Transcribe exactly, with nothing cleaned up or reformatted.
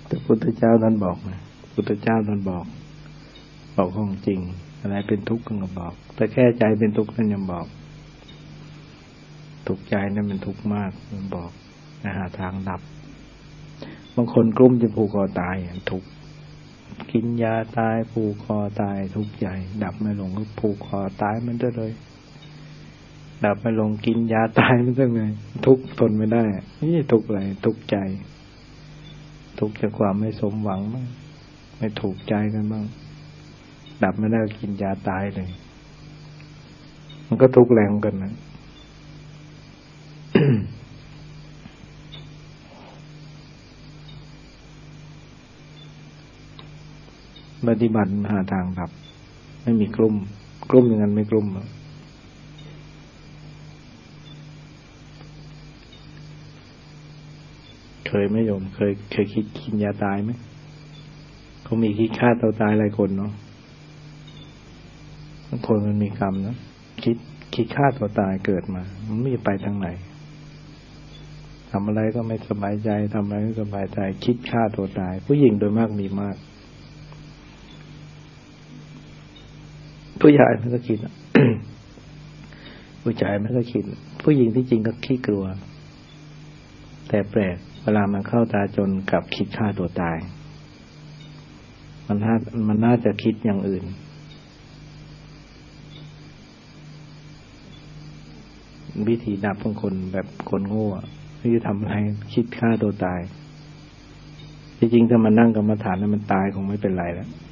แต่พุทธเจ้าท่านบอกนะพุทธเจ้าท่านบอกบอกของจริงอะไรเป็นทุกข์ท่านก็บอกแต่แค่ใจเป็นทุกข์ท่านยังบอกทุกข์ใจนั้นเป็นทุกข์มากท่านบอกนะหาทางดับบางคนกลุ้มจะผูกคอตายทุกข์กินยาตายผูกคอตายทุกข์ใจดับไม่ลงก็ผูกคอตายมันได้เลยดับไม่ลงกินยาตายมันได้เลยทุกข์ทนไม่ได้นี่ทุกข์อะไรทุกข์ใจทุกข์จากความไม่สมหวังบ้างไม่ถูกใจกันบ้างดับไม่ได้ก็กินยาตายเลยมันก็ทุกข์แรงกันนะ ปฏิบัติหาทางดับไม่มีกลุ่มกลุ่มอย่างนั้นไม่กลุ่มเคยไหมโยมเคยเคยคิดกินยาตายไหมเขามีคิดฆ่าตัวตายหลายคนเนาะบางคนมันมีกรรมนะคิดคิดฆ่าตัวตายเกิดมามันไม่ไปทางไหนทำอะไรก็ไม่สบายใจทำอะไรก็สบายใจคิดฆ่าตัวตายผู้หญิงโดยมากมีมากผู้ชายมันก็คิด ผู้ชายมันก็คิดผู้หญิงที่จริงก็ขี้กลัวแต่แปลกเวลามันเข้าตาจนกับคิดฆ่าตัวตายมันน่ามันน่าจะคิดอย่างอื่นวิธีดับบางคนแบบคนโง่ที่จะทำอะไรคิดฆ่าตัวตายจริงๆถ้ามันนั่งกรรมฐานแล้วมันตายคงไม่เป็นไรแล้ว